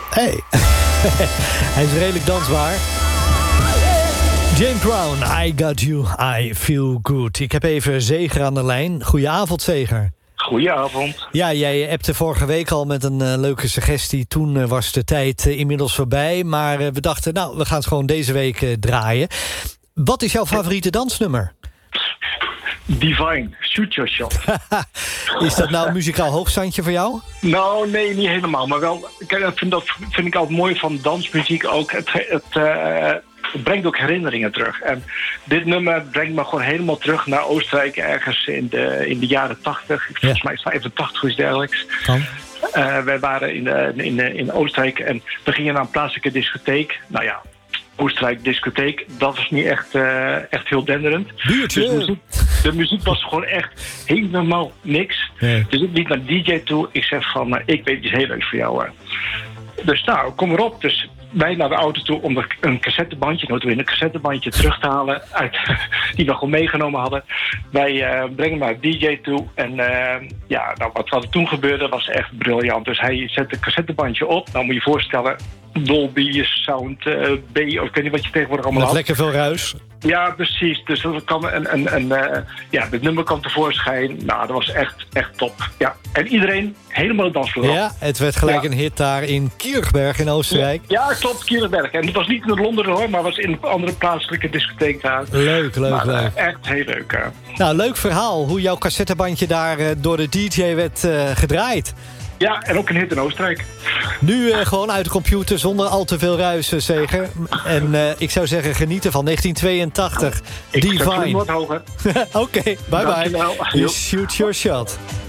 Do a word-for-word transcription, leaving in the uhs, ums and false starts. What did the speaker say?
Hey. Hij is redelijk dansbaar. James Brown, I Got You, I Feel Good. Ik heb even Zeger aan de lijn. Goedenavond, Zeger. Goedenavond. Ja, jij appte vorige week al met een uh, leuke suggestie. Toen uh, was de tijd uh, inmiddels voorbij. Maar uh, we dachten, nou, we gaan het gewoon deze week uh, draaien. Wat is jouw favoriete dansnummer? Divine, Shoot Your Shot. Is dat nou een muzikaal hoogstandje voor jou? Nou, nee, niet helemaal. Maar wel, kijk, dat vind, dat vind ik altijd mooi van dansmuziek ook. Het, het, uh, het brengt ook herinneringen terug. En dit nummer brengt me gewoon helemaal terug naar Oostenrijk. Ergens in de, in de jaren tachtig. Volgens ja. mij is het vijfentachtig of iets dergelijks. Kan. Uh, wij waren in, uh, in, uh, in Oostenrijk en we gingen naar een plaatselijke discotheek. Nou ja, Oostenrijk discotheek, dat was niet echt, uh, echt heel denderend. Buurtje. Dus de, muziek, de muziek was gewoon echt helemaal niks. Nee. Dus ik liep naar de D J toe. Ik zeg van, uh, ik weet iets heel leuks voor jou. Uh. Dus nou, kom erop. Dus wij naar de auto toe om een cassettebandje, notabene een cassettebandje terug te halen uit, die we gewoon meegenomen hadden. Wij uh, brengen naar de D J toe en uh, ja, nou, wat, wat er toen gebeurde was echt briljant. Dus hij zet een cassettebandje op. Nou moet je je voorstellen, Dolby Sound uh, B, of ik weet niet wat je tegenwoordig allemaal met had. Lekker veel ruis. Ja, precies. Dus dat kwam een, een, een, uh, ja, het nummer kwam tevoorschijn. Nou, dat was echt, echt top. Ja. En iedereen helemaal de dansvloer op. Ja, het werd gelijk ja. een hit daar in Kirchberg in Oostenrijk. Ja, ja, klopt, Kirchberg. En het was niet in Londen hoor, maar was in een andere plaatselijke discotheek daar. Leuk, leuk, maar, leuk. Uh, echt heel leuk. Uh. Nou, leuk verhaal hoe jouw cassettebandje daar uh, door de D J werd uh, gedraaid. Ja, en ook een hit in Oostenrijk. Nu uh, gewoon uit de computer zonder al te veel ruis, uh, Zeger. En uh, ik zou zeggen, genieten van negentien tweeëntachtig. Ik Divine. wat hoger. Oké, okay, bye bye. You shoot your shot.